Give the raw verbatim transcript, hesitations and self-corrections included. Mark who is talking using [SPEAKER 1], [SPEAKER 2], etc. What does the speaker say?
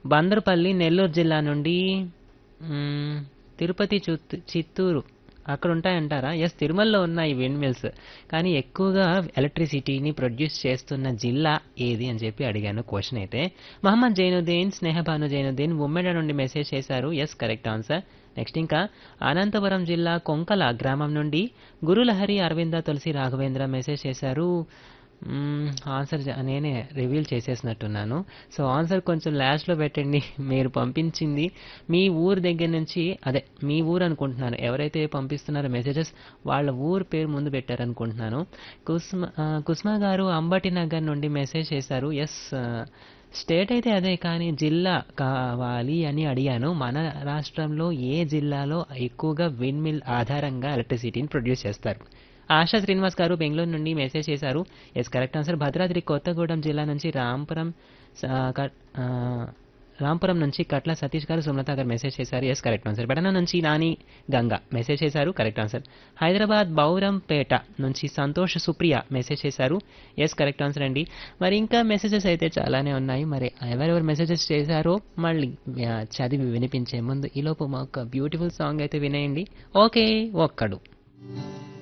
[SPEAKER 1] బందరపల్లి నెల్లూరు జిల్లా నుండి మ్మ్, తిరుపతి చుత్తూ చిత్తూరు అక్కడ ఉంటాయంటారా? ఎస్, తిరుమలలో ఉన్నాయి విండ్ మిల్స్. కానీ ఎక్కువగా ఎలక్ట్రిసిటీని ప్రొడ్యూస్ చేస్తున్న జిల్లా ఏది అని చెప్పి అడిగాను క్వశ్చన్ అయితే. మహమ్మద్ జైనుద్దీన్ స్నేహబాను జైనుద్దీన్ ఉమ్మెడ నుండి మెసేజ్ చేశారు. Yes, correct answer. నెక్స్ట్ ఇంకా అనంతపురం జిల్లా కొంకల గ్రామం నుండి గురులహరి అరవింద తులసి రాఘవేంద్ర మెసేజ్ చేశారు. మ్మ్, ఆన్సర్ జ- నేనే రివీల్ చేసేసినట్టున్నాను. సో ఆన్సర్ కొంచెం లాస్ట్లో పెట్టండి. మీరు పంపించింది మీ ఊరు దగ్గర నుంచి, అదే మీ ఊరు అనుకుంటున్నాను. ఎవరైతే పంపిస్తున్నారో మెసేజెస్ వాళ్ళ ఊరు పేరు ముందు పెట్టారనుకుంటున్నాను. కుస్మ ఆ, కుస్మా గారు అంబటి నగర్ నుండి మెసేజ్ చేశారు. ఎస్, స్టేట్ అయితే అదే, కానీ జిల్లా కావాలి అని అడిగాను. మన రాష్ట్రంలో ఏ జిల్లాలో ఎక్కువగా విండ్ మిల్ ఆధారంగా ఎలక్ట్రిసిటీని ప్రొడ్యూస్ చేస్తారు? ఆశా శ్రీనివాస్ గారు బెంగళూరు నుండి మెసేజ్ చేశారు. Yes, correct answer. Bhadradri Kothagudem జిల్లా నుంచి రాంపురం స- క- ఆ, రాంపురం నుంచి కట్ల సతీష్ గారు సుమలత గారు మెసేజ్ చేశారు. Yes, correct answer. బెడన నుంచి నాని గంగ మెసేజ్ చేశారు. Correct answer. హైదరాబాద్ బౌరంపేట నుంచి సంతోష్ సుప్రియ మెసేజ్ చేశారు. ఎస్, కరెక్ట్ ఆన్సర్ అండి. మరి ఇంకా మెసేజెస్ అయితే చాలానే ఉన్నాయి. మరి ఎవరెవరు మెసేజెస్ చేశారో మళ్ళీ ఆ, చదివి వినిపించే ముందు ఈలోపు మా ఒక బ్యూటిఫుల్ సాంగ్ అయితే వినేయండి. ఓకే, ఒక్కడు.